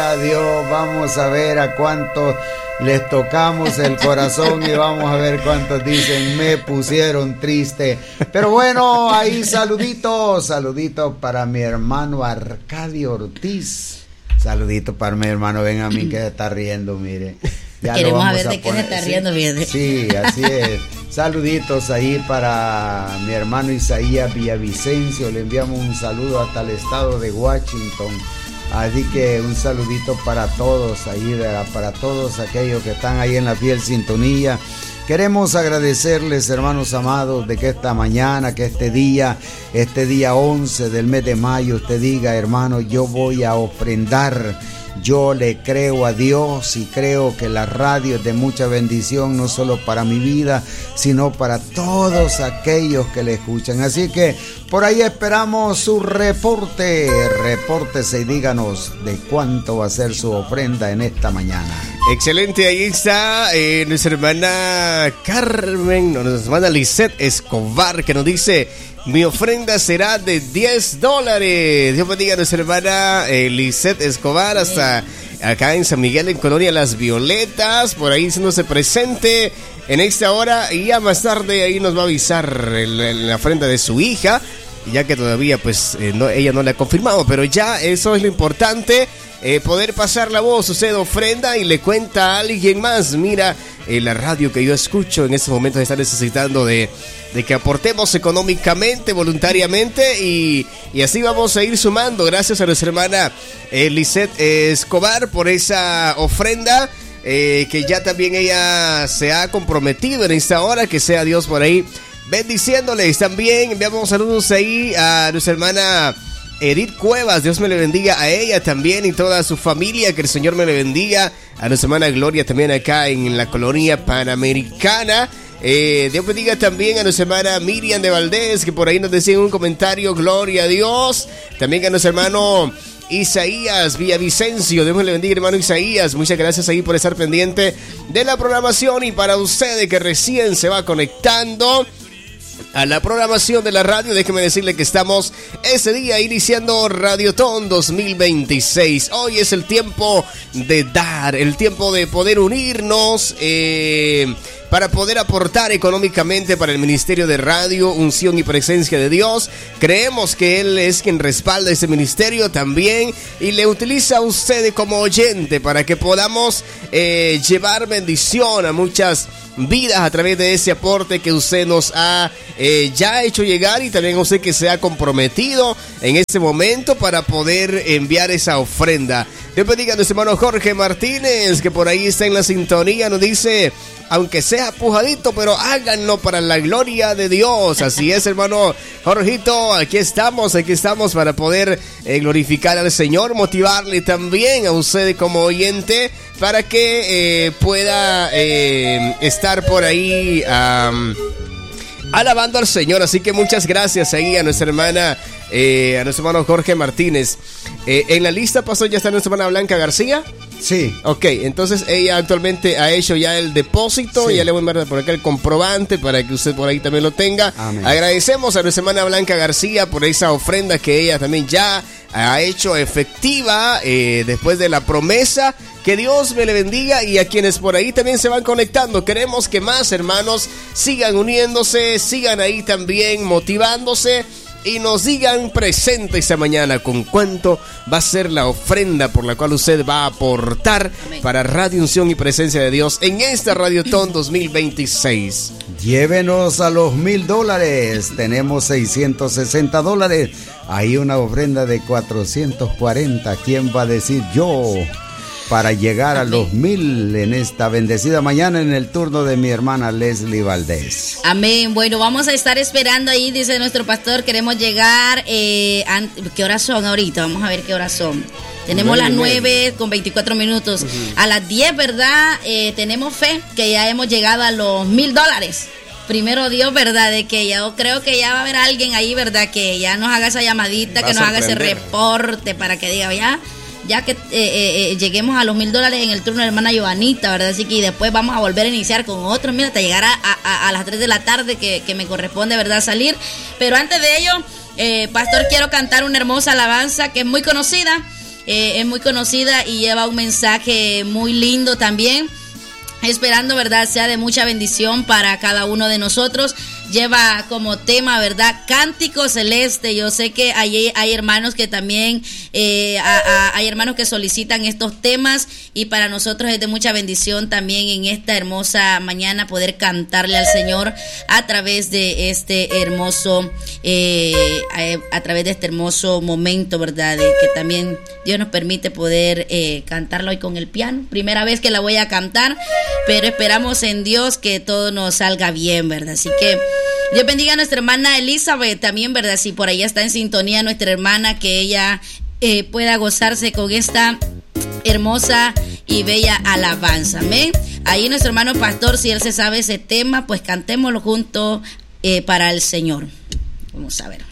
Dios, vamos a ver a cuántos les tocamos el corazón y vamos a ver cuántos dicen me pusieron triste. Pero bueno, ahí saluditos para mi hermano Arcadio Ortiz. Saludito para mi hermano Benjamín que se está riendo, mire. Ya queremos ver de qué se está riendo, fíjate. Sí, así es. Saluditos ahí para mi hermano Isaías Villavicencio. Le enviamos un saludo hasta el estado de Washington. Así que un saludito para todos ahí, para todos aquellos que están ahí en la fiel sintonía. Queremos agradecerles, hermanos amados, de que esta mañana, que este día 11 del mes de mayo, usted diga, hermano, yo voy a ofrendar. Yo le creo a Dios y creo que la radio es de mucha bendición, no solo para mi vida, sino para todos aquellos que le escuchan. Así que por ahí esperamos su reporte. Repórtese y díganos de cuánto va a ser su ofrenda en esta mañana. Excelente, ahí está nuestra hermana Carmen, nuestra hermana Lisette Escobar, que nos dice: mi ofrenda será de $10. Dios bendiga a nuestra hermana Lisette Escobar hasta acá en San Miguel, en Colonia Las Violetas, por ahí haciéndose presente en esta hora, y ya más tarde ahí nos va a avisar la ofrenda de su hija, ya que todavía pues ella no la ha confirmado, pero ya eso es lo importante. Poder pasar la voz, usted ofrenda y le cuenta a alguien más: mira, la radio que yo escucho en este momento está necesitando de que aportemos económicamente, voluntariamente, y así vamos a ir sumando. Gracias a nuestra hermana Lisette Escobar por esa ofrenda, que ya también ella se ha comprometido en esta hora. Que sea Dios por ahí bendiciéndoles. También enviamos saludos ahí a nuestra hermana Edith Cuevas, Dios me le bendiga a ella también y toda su familia, que el Señor me le bendiga. A nuestra hermana Gloria también acá en la colonia panamericana. Dios bendiga también a nuestra hermana Miriam de Valdés, que por ahí nos decía en un comentario, gloria a Dios. También a nuestro hermano Isaías Villavicencio, Dios me le bendiga, hermano Isaías. Muchas gracias ahí por estar pendiente de la programación, y para ustedes que recién se va conectando a la programación de la radio, déjeme decirle que estamos ese día iniciando Radiotón 2026. Hoy es el tiempo de dar, el tiempo de poder unirnos para poder aportar económicamente para el Ministerio de Radio, Unción y Presencia de Dios. Creemos que Él es quien respalda ese ministerio también, y le utiliza a usted como oyente para que podamos llevar bendición a muchas vidas a través de ese aporte que usted nos ha ya hecho llegar, y también usted que se ha comprometido en este momento para poder enviar esa ofrenda. Dios bendiga a nuestro hermano Jorge Martínez, que por ahí está en la sintonía. Nos dice: aunque sea pujadito, pero háganlo para la gloria de Dios. Así es, hermano Jorgito, aquí estamos para poder glorificar al Señor, motivarle también a usted como oyente para que pueda estar por ahí alabando al Señor. Así que muchas gracias ahí a nuestra hermana, a nuestro hermano Jorge Martínez. En la lista, pasó, ya está nuestra hermana Blanca García. Sí. Ok, entonces ella actualmente ha hecho ya el depósito, sí. Ya le voy a enviar por acá el comprobante para que usted por ahí también lo tenga. Amén. Agradecemos a nuestra hermana Blanca García por esa ofrenda que ella también ya ha hecho efectiva después de la promesa. Que Dios me le bendiga, y a quienes por ahí también se van conectando. Queremos que más hermanos sigan uniéndose, sigan ahí también motivándose, y nos digan presente esta mañana con cuánto va a ser la ofrenda por la cual usted va a aportar. Amén. Para Radio Unción y Presencia de Dios en esta Radiotón 2026. Llévenos a los $1,000. Tenemos $660. Hay una ofrenda de 440. ¿Quién va a decir yo? Para llegar a los 1,000 en esta bendecida mañana, en el turno de mi hermana Leslie Valdés. Amén. Bueno, vamos a estar esperando ahí, dice nuestro pastor. Queremos llegar. ¿Qué horas son ahorita? Vamos a ver qué horas son. Tenemos las 9:24. A las 10, ¿verdad? Tenemos fe que ya hemos llegado a los $1,000. Primero Dios, ¿verdad? De que yo creo que ya va a haber alguien ahí, ¿verdad? Que ya nos haga esa llamadita, que nos haga ese reporte para que diga, ya que lleguemos a los $1,000 en el turno de la hermana Giovanita, ¿verdad? Así que y después vamos a volver a iniciar con otros, mira, hasta llegar a las 3 de la tarde que me corresponde, ¿verdad? Salir. Pero antes de ello, pastor, quiero cantar una hermosa alabanza que es muy conocida. es muy conocida y lleva un mensaje muy lindo también. Esperando, ¿verdad?, sea de mucha bendición para cada uno de nosotros. Lleva como tema, ¿verdad?, Cántico Celeste. Yo sé que hay hermanos que también, hay hermanos que solicitan estos temas, y para nosotros es de mucha bendición también en esta hermosa mañana poder cantarle al Señor a través de este hermoso, momento, ¿verdad?, de que también Dios nos permite poder cantarlo hoy con el piano. Primera vez que la voy a cantar, pero esperamos en Dios que todo nos salga bien, ¿verdad? Así que Dios bendiga a nuestra hermana Elizabeth también, ¿verdad? Si por ahí está en sintonía nuestra hermana, que ella pueda gozarse con esta hermosa y bella alabanza. Amén. Ahí nuestro hermano pastor, si él se sabe ese tema, pues cantémoslo juntos para el Señor. Vamos a ver.